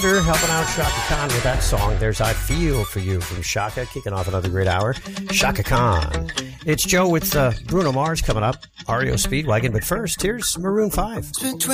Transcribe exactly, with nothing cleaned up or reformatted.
helping out Shaka Khan with that song. There's I Feel For You from Shaka, kicking off another great hour. Shaka Khan. It's Joe with uh, Bruno Mars coming up, R E O Speedwagon. But first, here's Maroon five.